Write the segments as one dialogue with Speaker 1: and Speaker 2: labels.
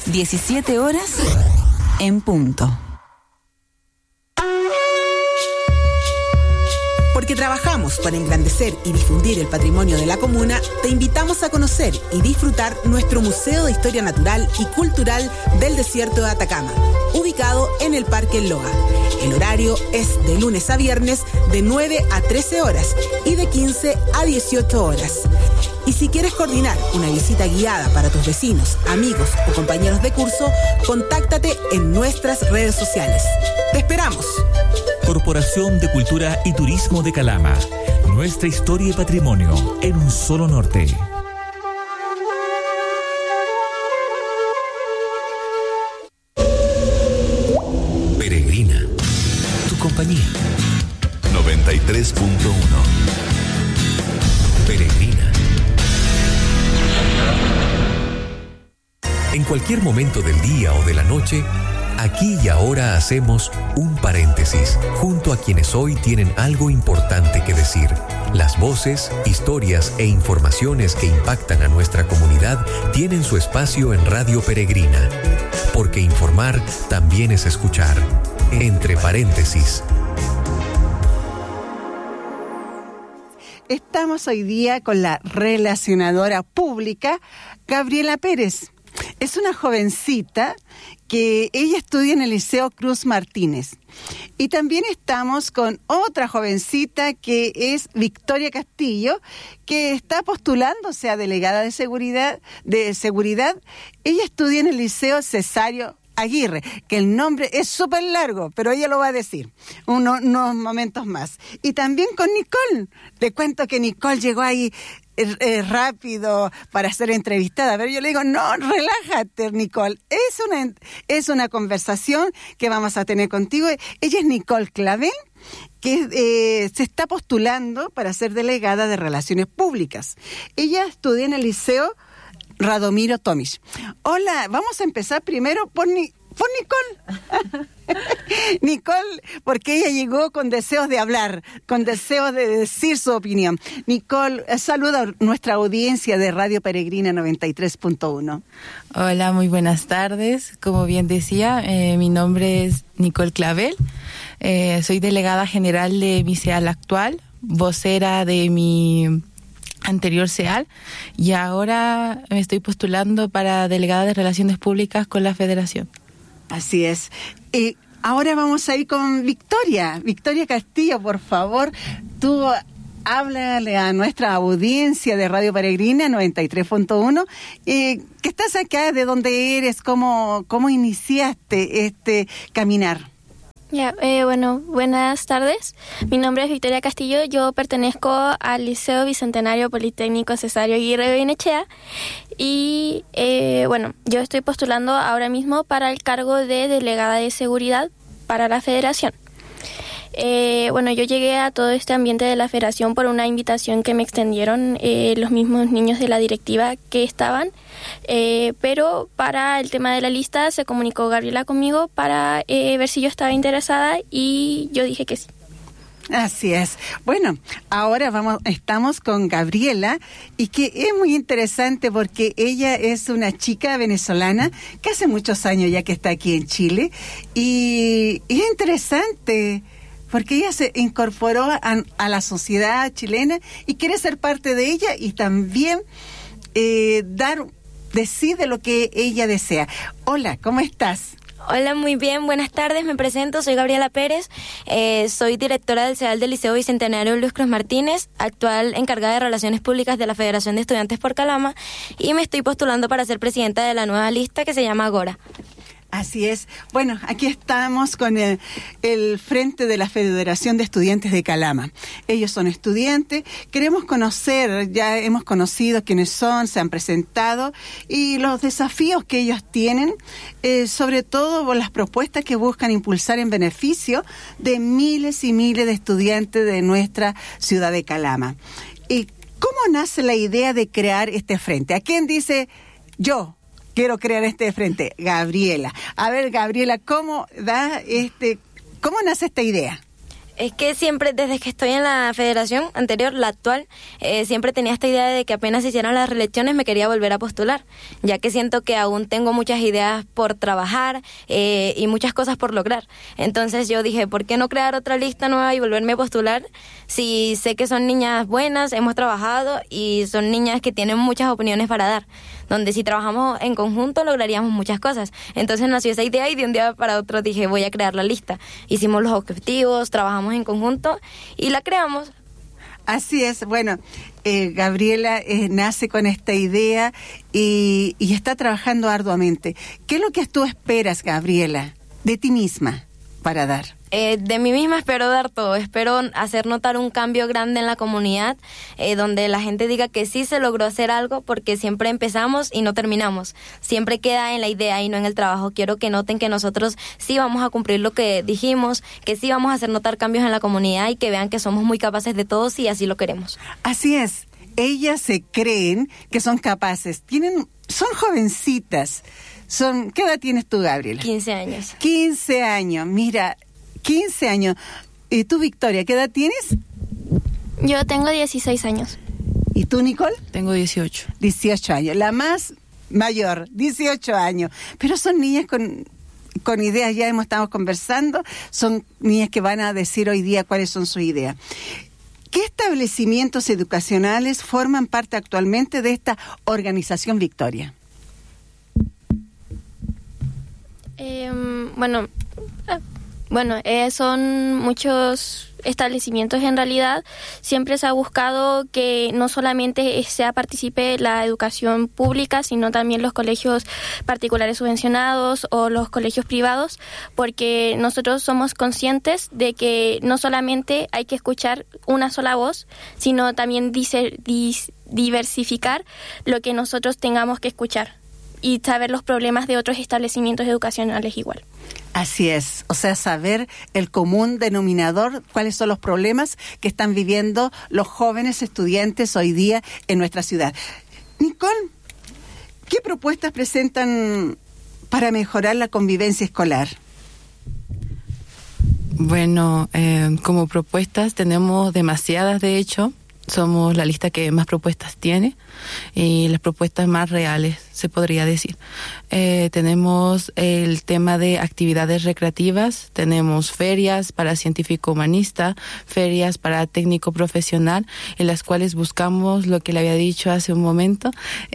Speaker 1: 17 horas en punto.
Speaker 2: Porque trabajamos para engrandecer y difundir el patrimonio de la comuna, te invitamos a conocer y disfrutar nuestro Museo de Historia Natural y Cultural del Desierto de Atacama, ubicado en el Parque El Loa. El horario es de lunes a viernes de 9 a 13 horas y de 15 a 18 horas. Y si quieres coordinar una visita guiada para tus vecinos, amigos o compañeros de curso, contáctate en nuestras redes sociales. ¡Te esperamos!
Speaker 3: Corporación de Cultura y Turismo de Calama. Nuestra historia y patrimonio en un solo norte.
Speaker 4: Peregrina. Tu compañía. 93.1. Peregrina. En cualquier momento del día o de la noche, aquí y ahora hacemos un paréntesis, junto a quienes hoy tienen algo importante que decir. Las voces, historias e informaciones que impactan a nuestra comunidad tienen su espacio en Radio Peregrina, porque informar también es escuchar. Entre paréntesis.
Speaker 5: Estamos hoy día con la relacionadora pública, Gabriela Pérez. Es una jovencita que ella estudia en el Liceo Cruz Martínez. Y también estamos con otra jovencita que es Victoria Castillo, que está postulándose a delegada de seguridad. Ella estudia en el Liceo Cesario Aguirre, que el nombre es súper largo, pero ella lo va a decir unos momentos más. Y también con Nicole. Le cuento que Nicole llegó ahí rápido para ser entrevistada, pero yo le digo, no, relájate, Nicole. Es una conversación que vamos a tener contigo. Ella es Nicole Clavel, que se está postulando para ser delegada de Relaciones Públicas. Ella estudia en el Liceo Radomiro Tomic. Hola, vamos a empezar primero por Nicole. Nicole, porque ella llegó con deseos de hablar, con deseos de decir su opinión. Nicole, saluda a nuestra audiencia de Radio Peregrina 93.1.
Speaker 6: Hola, muy buenas tardes. Como bien decía, mi nombre es Nicole Clavel. Soy delegada general de mi CEAL actual, vocera de mi anterior CEAL, y ahora me estoy postulando para delegada de Relaciones Públicas con la Federación.
Speaker 5: Así es. Ahora vamos a ir con Victoria. Victoria Castillo, por favor, tú háblale a nuestra audiencia de Radio Peregrina 93.1, que estás acá, de dónde eres, cómo iniciaste este caminar.
Speaker 7: Bueno, buenas tardes. Mi nombre es Victoria Castillo. Yo pertenezco al Liceo Bicentenario Politécnico Cesario Aguirre Benechea y yo estoy postulando ahora mismo para el cargo de delegada de seguridad para la Federación. Yo llegué a todo este ambiente de la Federación por una invitación que me extendieron los mismos niños de la directiva que estaban, pero para el tema de la lista se comunicó Gabriela conmigo para ver si yo estaba interesada y yo dije que sí.
Speaker 5: Así es. Bueno, ahora estamos con Gabriela, y que es muy interesante porque ella es una chica venezolana que hace muchos años ya que está aquí en Chile, y es interesante porque ella se incorporó a la sociedad chilena y quiere ser parte de ella y también decide lo que ella desea. Hola, ¿cómo estás?
Speaker 8: Hola, muy bien, buenas tardes, me presento, soy Gabriela Pérez, soy directora del CEAL del Liceo Bicentenario Luis Cruz Martínez, actual encargada de Relaciones Públicas de la Federación de Estudiantes por Calama, y me estoy postulando para ser presidenta de la nueva lista que se llama Agora.
Speaker 5: Así es. Bueno, aquí estamos con el frente de la Federación de Estudiantes de Calama. Ellos son estudiantes, queremos conocer, ya hemos conocido quiénes son, se han presentado, y los desafíos que ellos tienen, sobre todo por las propuestas que buscan impulsar en beneficio de miles y miles de estudiantes de nuestra ciudad de Calama. ¿Y cómo nace la idea de crear este frente? ¿A quién dice yo quiero crear este frente? Gabriela. A ver, Gabriela, ¿cómo nace esta idea?
Speaker 8: Es que siempre, desde que estoy en la federación anterior, la actual, siempre tenía esta idea de que apenas se hicieran las reelecciones me quería volver a postular, ya que siento que aún tengo muchas ideas por trabajar y muchas cosas por lograr. Entonces yo dije, ¿por qué no crear otra lista nueva y volverme a postular? Si sé que son niñas buenas, hemos trabajado y son niñas que tienen muchas opiniones para dar, donde si trabajamos en conjunto lograríamos muchas cosas. Entonces nació esa idea y de un día para otro dije, voy a crear la lista. Hicimos los objetivos, trabajamos en conjunto y la creamos.
Speaker 5: Así es. Bueno, Gabriela nace con esta idea y está trabajando arduamente. ¿Qué es lo que tú esperas, Gabriela, de ti misma para dar?
Speaker 8: De mí misma espero dar todo, espero hacer notar un cambio grande en la comunidad, donde la gente diga que sí se logró hacer algo, porque siempre empezamos y no terminamos, siempre queda en la idea y no en el trabajo. Quiero que noten que nosotros sí vamos a cumplir lo que dijimos, que sí vamos a hacer notar cambios en la comunidad y que vean que somos muy capaces de todo si así lo queremos.
Speaker 5: Así es, ellas se creen que son capaces, son jovencitas. ¿Qué edad tienes tú, Gabriela?
Speaker 8: 15 años.
Speaker 5: 15 años, mira, 15 años. ¿Y tú, Victoria, qué edad tienes?
Speaker 7: Yo tengo 16 años.
Speaker 5: ¿Y tú, Nicole?
Speaker 6: Tengo 18.
Speaker 5: 18 años. La más mayor, 18 años. Pero son niñas con ideas, ya estado conversando, son niñas que van a decir hoy día cuáles son sus ideas. ¿Qué establecimientos educacionales forman parte actualmente de esta organización Victoria?
Speaker 7: Son muchos establecimientos en realidad. Siempre se ha buscado que no solamente participe la educación pública, sino también los colegios particulares subvencionados o los colegios privados, porque nosotros somos conscientes de que no solamente hay que escuchar una sola voz, sino también diversificar lo que nosotros tengamos que escuchar y saber los problemas de otros establecimientos educacionales igual.
Speaker 5: Así es, o sea, saber el común denominador, cuáles son los problemas que están viviendo los jóvenes estudiantes hoy día en nuestra ciudad. Nicole, ¿qué propuestas presentan para mejorar la convivencia escolar?
Speaker 6: Bueno, como propuestas tenemos demasiadas, de hecho. Somos la lista que más propuestas tiene y las propuestas más reales, se podría decir. Tenemos el tema de actividades recreativas, tenemos ferias para científico humanista, ferias para técnico profesional, en las cuales buscamos lo que le había dicho hace un momento,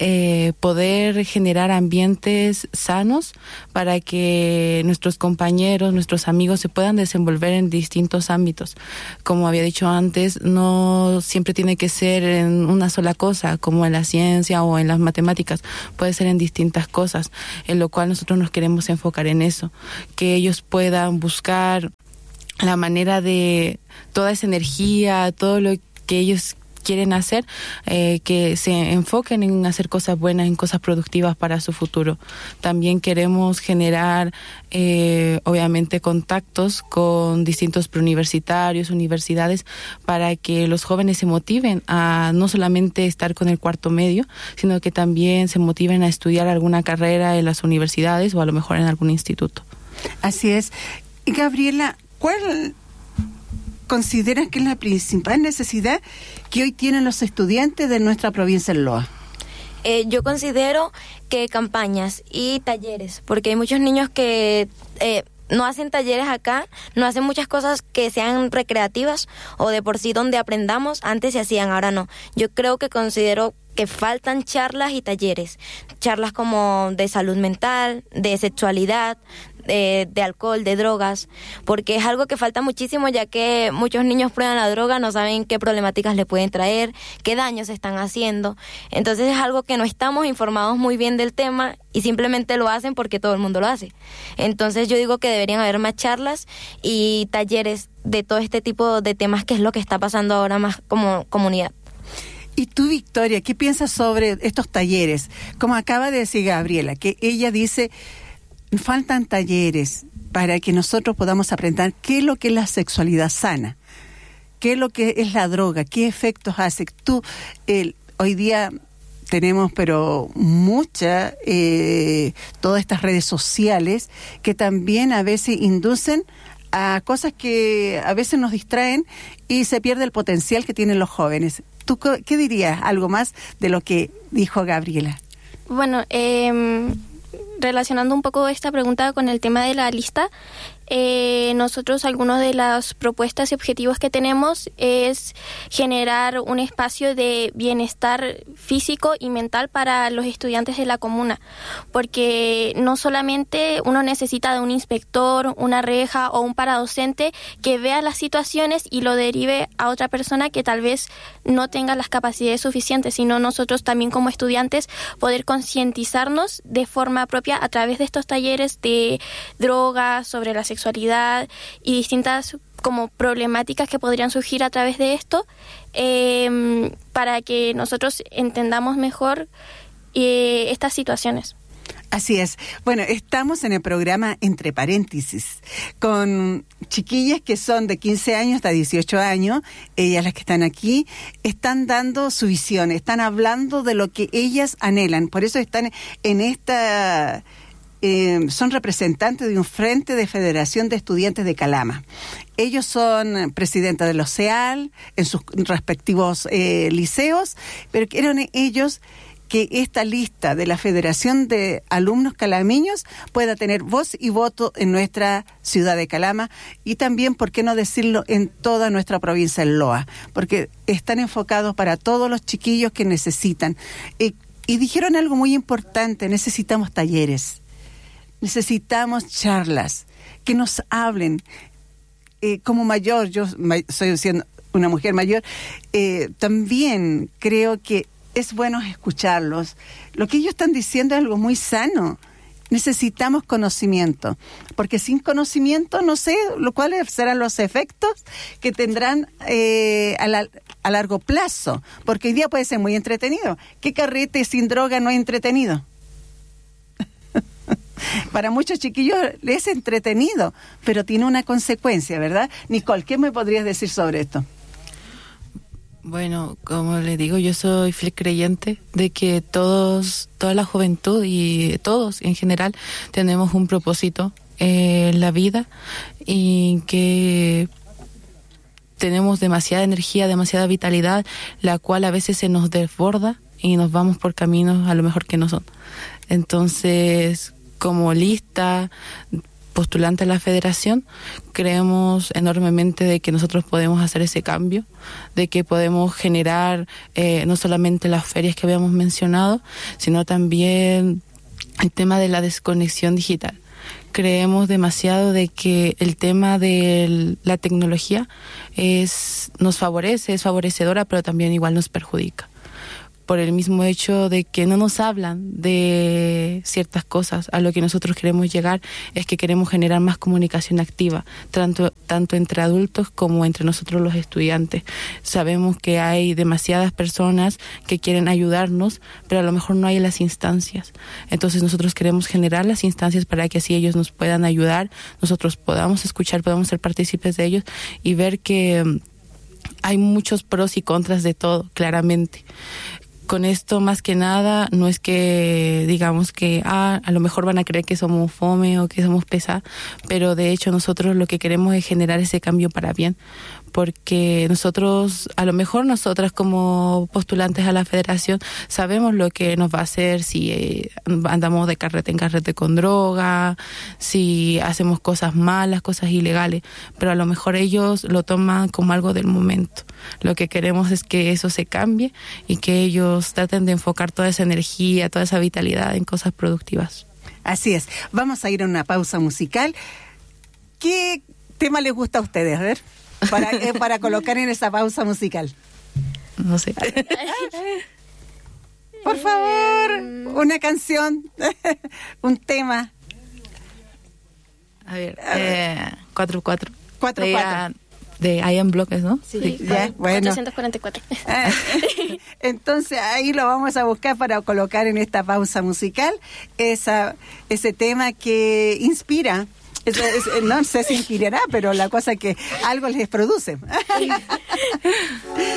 Speaker 6: poder generar ambientes sanos para que nuestros compañeros, nuestros amigos se puedan desenvolver en distintos ámbitos. Como había dicho antes, no siempre tiene que ser en una sola cosa, como en la ciencia o en las matemáticas, puede ser en distintas cosas, en lo cual nosotros nos queremos enfocar en eso, que ellos puedan buscar la manera de toda esa energía, todo lo que ellos quieren hacer, que se enfoquen en hacer cosas buenas, en cosas productivas para su futuro. También queremos generar, obviamente, contactos con distintos preuniversitarios, universidades, para que los jóvenes se motiven a no solamente estar con el cuarto medio, sino que también se motiven a estudiar alguna carrera en las universidades o a lo mejor en algún instituto.
Speaker 5: Así es. Gabriela, ¿cuál consideras que es la principal necesidad que hoy tienen los estudiantes de nuestra provincia del Loa?
Speaker 8: Yo considero que campañas y talleres, porque hay muchos niños que no hacen talleres acá, no hacen muchas cosas que sean recreativas o de por sí donde aprendamos. Antes se hacían, ahora no. Yo considero que faltan charlas y talleres, charlas como de salud mental, de sexualidad, de alcohol, de drogas, porque es algo que falta muchísimo, ya que muchos niños prueban la droga, no saben qué problemáticas le pueden traer, qué daños están haciendo. Entonces es algo que no estamos informados muy bien del tema y simplemente lo hacen porque todo el mundo lo hace. Entonces yo digo que deberían haber más charlas y talleres de todo este tipo de temas, que es lo que está pasando ahora más como comunidad.
Speaker 5: Y tú, Victoria, ¿qué piensas sobre estos talleres? Como acaba de decir Gabriela, que ella dice, faltan talleres para que nosotros podamos aprender qué es lo que es la sexualidad sana, qué es lo que es la droga, qué efectos hace. Hoy día tenemos, pero todas estas redes sociales que también a veces inducen a cosas que a veces nos distraen y se pierde el potencial que tienen los jóvenes. ¿Tú qué dirías? ¿Algo más de lo que dijo Gabriela?
Speaker 7: Bueno, relacionando un poco esta pregunta con el tema de la lista, nosotros algunas de las propuestas y objetivos que tenemos es generar un espacio de bienestar físico y mental para los estudiantes de la comuna, porque no solamente uno necesita de un inspector, una reja o un paradocente que vea las situaciones y lo derive a otra persona que tal vez no tenga las capacidades suficientes, sino nosotros también como estudiantes poder concientizarnos de forma propia a través de estos talleres de drogas, sobre la sexualidad y distintas como problemáticas que podrían surgir a través de esto, para que nosotros entendamos mejor estas situaciones.
Speaker 5: Así es. Bueno, estamos en el programa Entre Paréntesis, con chiquillas que son de 15 años hasta 18 años, ellas las que están aquí, están dando su visión, están hablando de lo que ellas anhelan, por eso están en esta... son representantes de un frente de Federación de Estudiantes de Calama. Ellos son presidentes de los CEAL en sus respectivos liceos, pero quieren ellos que esta lista de la Federación de Alumnos Calameños pueda tener voz y voto en nuestra ciudad de Calama y también, ¿por qué no decirlo?, en toda nuestra provincia del Loa, porque están enfocados para todos los chiquillos que necesitan. Y dijeron algo muy importante: necesitamos talleres. Necesitamos charlas, que nos hablen. Como mayor, yo soy siendo una mujer mayor, también creo que es bueno escucharlos. Lo que ellos están diciendo es algo muy sano. Necesitamos conocimiento, porque sin conocimiento no sé cuáles serán los efectos que tendrán a largo plazo, porque hoy día puede ser muy entretenido. ¿Qué carrete sin droga no es entretenido? Para muchos chiquillos es entretenido, pero tiene una consecuencia, ¿verdad? Nicole, ¿qué me podrías decir sobre esto?
Speaker 6: Bueno, como les digo, yo soy fiel creyente de que toda la juventud y todos en general tenemos un propósito en la vida y que tenemos demasiada energía, demasiada vitalidad, la cual a veces se nos desborda y nos vamos por caminos a lo mejor que no son. Entonces, como lista postulante a la federación, creemos enormemente de que nosotros podemos hacer ese cambio, de que podemos generar no solamente las ferias que habíamos mencionado, sino también el tema de la desconexión digital. Creemos demasiado de que el tema de la tecnología nos favorece, es favorecedora, pero también igual nos perjudica, por el mismo hecho de que no nos hablan de ciertas cosas. A lo que nosotros queremos llegar es que queremos generar más comunicación activa, tanto entre adultos como entre nosotros los estudiantes. Sabemos que hay demasiadas personas que quieren ayudarnos, pero a lo mejor no hay las instancias. Entonces nosotros queremos generar las instancias para que así ellos nos puedan ayudar, nosotros podamos escuchar, podamos ser partícipes de ellos y ver que hay muchos pros y contras de todo, claramente. Con esto, más que nada, no es que digamos que a lo mejor van a creer que somos fome o que somos pesados, pero de hecho nosotros lo que queremos es generar ese cambio para bien, porque nosotros, a lo mejor nosotras como postulantes a la federación, sabemos lo que nos va a hacer si andamos de carrete en carrete con droga, si hacemos cosas malas, cosas ilegales, pero a lo mejor ellos lo toman como algo del momento. Lo que queremos es que eso se cambie y que ellos traten de enfocar toda esa energía, toda esa vitalidad en cosas productivas.
Speaker 5: Así es. Vamos a ir a una pausa musical. ¿Qué tema les gusta a ustedes? A ver, para colocar en esa pausa musical.
Speaker 6: No sé.
Speaker 5: Por favor, una canción, un tema.
Speaker 6: A ver, 4-4.
Speaker 5: 4-4.
Speaker 6: De Ian Bloques, ¿no?
Speaker 7: Sí,
Speaker 5: ya, bueno.
Speaker 7: 444.
Speaker 5: Entonces ahí lo vamos a buscar para colocar en esta pausa musical ese tema que inspira. No sé si inspirará, pero la cosa que algo les produce.